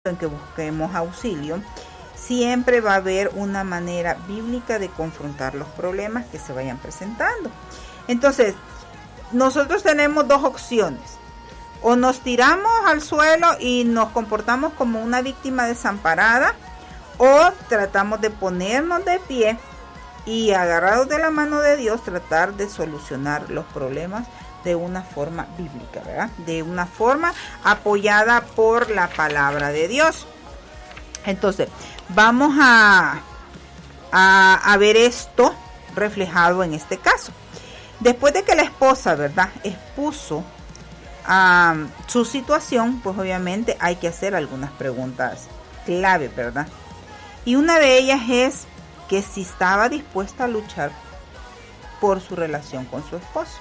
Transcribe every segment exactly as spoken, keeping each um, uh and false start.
en que busquemos auxilio, siempre va a haber una manera bíblica de confrontar los problemas que se vayan presentando. Entonces, nosotros tenemos dos opciones: o nos tiramos al suelo y nos comportamos como una víctima desamparada, o tratamos de ponernos de pie y, agarrados de la mano de Dios, tratar de solucionar los problemas de una forma bíblica, ¿verdad? De una forma apoyada por la palabra de Dios. Entonces, vamos a, a, a ver esto reflejado en este caso. Después de que la esposa, ¿verdad?, expuso um, su situación, pues obviamente hay que hacer algunas preguntas clave, ¿verdad? Y una de ellas es que si estaba dispuesta a luchar por su relación con su esposo.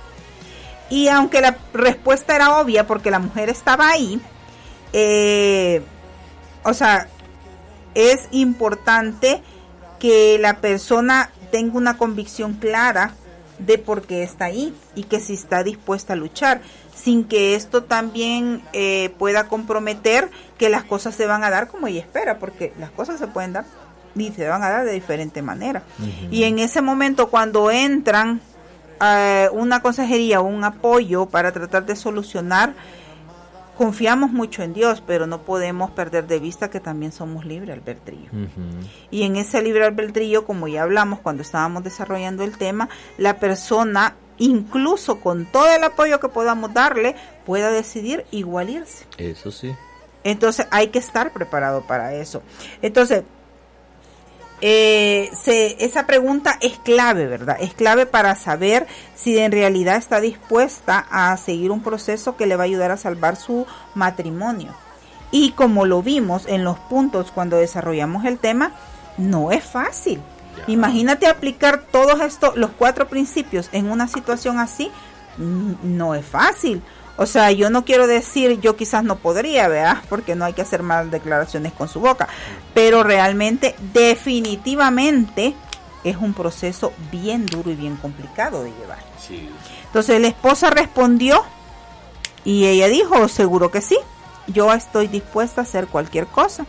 Y aunque la respuesta era obvia porque la mujer estaba ahí, eh, o sea, es importante que la persona tenga una convicción clara de por qué está ahí y que si está dispuesta a luchar, sin que esto también eh, pueda comprometer que las cosas se van a dar como ella espera, porque las cosas se pueden dar y se van a dar de diferente manera. Uh-huh. Y en ese momento, cuando entran Uh, una consejería o un apoyo para tratar de solucionar, confiamos mucho en Dios, pero no podemos perder de vista que también somos libre albedrío. Uh-huh. Y en ese libre albedrío, como ya hablamos cuando estábamos desarrollando el tema, la persona, incluso con todo el apoyo que podamos darle, pueda decidir igual irse. Eso sí. Entonces hay que estar preparado para eso. Entonces, Eh, se, esa pregunta es clave, ¿verdad? Es clave para saber si en realidad está dispuesta a seguir un proceso que le va a ayudar a salvar su matrimonio. Y como lo vimos en los puntos cuando desarrollamos el tema, no es fácil. Ya. Imagínate aplicar todos estos, los cuatro principios en una situación así, no es fácil. O sea, yo no quiero decir, yo quizás no podría, ¿verdad? Porque no hay que hacer malas declaraciones con su boca. Pero realmente, definitivamente, es un proceso bien duro y bien complicado de llevar. Sí. Entonces, la esposa respondió y ella dijo, seguro que sí, yo estoy dispuesta a hacer cualquier cosa.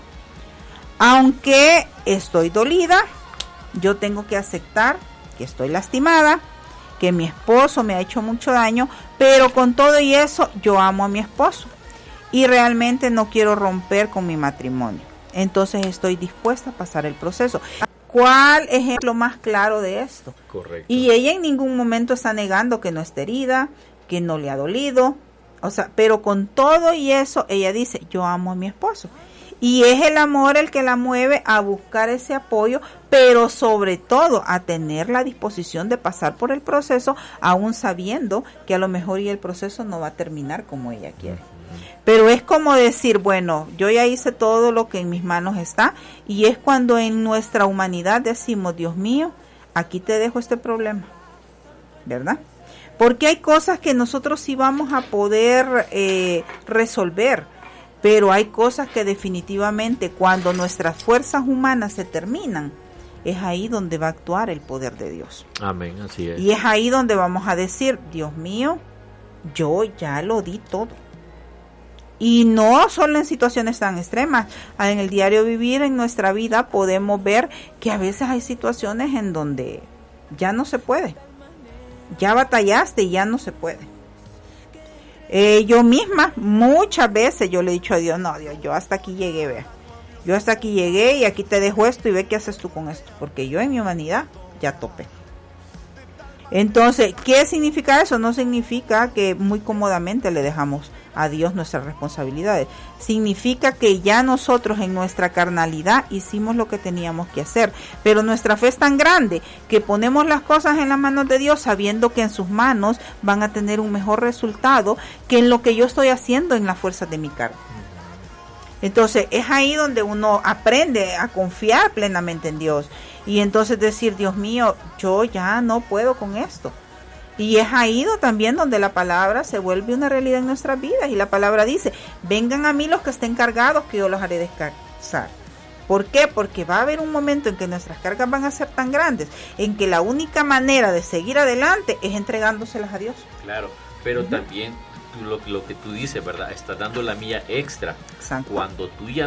Aunque estoy dolida, yo tengo que aceptar que estoy lastimada, que mi esposo me ha hecho mucho daño, pero con todo y eso yo amo a mi esposo y realmente no quiero romper con mi matrimonio. Entonces estoy dispuesta a pasar el proceso. ¿Cuál ejemplo más claro de esto? Correcto. Y ella en ningún momento está negando que no está herida, que no le ha dolido, o sea, pero con todo y eso ella dice, yo amo a mi esposo. Y es el amor el que la mueve a buscar ese apoyo, pero sobre todo a tener la disposición de pasar por el proceso, aún sabiendo que a lo mejor y el proceso no va a terminar como ella quiere. Pero es como decir, bueno, yo ya hice todo lo que en mis manos está, y es cuando en nuestra humanidad decimos, Dios mío, aquí te dejo este problema, ¿verdad? Porque hay cosas que nosotros sí vamos a poder eh, resolver, pero hay cosas que definitivamente cuando nuestras fuerzas humanas se terminan, es ahí donde va a actuar el poder de Dios. Amén, así es. Y es ahí donde vamos a decir, Dios mío, yo ya lo di todo. Y no solo en situaciones tan extremas, en el diario vivir, en nuestra vida, podemos ver que a veces hay situaciones en donde ya no se puede. Ya batallaste y ya no se puede. Eh, yo misma, muchas veces yo le he dicho a Dios, no, Dios, yo hasta aquí llegué, vea. Yo hasta aquí llegué y aquí te dejo esto y ve qué haces tú con esto. Porque yo en mi humanidad ya topé. Entonces, ¿qué significa eso? No significa que muy cómodamente le dejamos a Dios nuestras responsabilidades. Significa que ya nosotros en nuestra carnalidad hicimos lo que teníamos que hacer. Pero nuestra fe es tan grande que ponemos las cosas en las manos de Dios sabiendo que en sus manos van a tener un mejor resultado que en lo que yo estoy haciendo en las fuerzas de mi carne. Entonces es ahí donde uno aprende a confiar plenamente en Dios y entonces decir, Dios mío, yo ya no puedo con esto. Y es ahí también donde la palabra se vuelve una realidad en nuestras vidas y la palabra dice, vengan a mí los que estén cargados que yo los haré descansar. ¿Por qué? Porque va a haber un momento en que nuestras cargas van a ser tan grandes, en que la única manera de seguir adelante es entregándoselas a Dios. Claro, pero uh-huh. también lo, lo que tú dices, ¿verdad? Estás dando la milla extra. Exacto. Cuando tú ya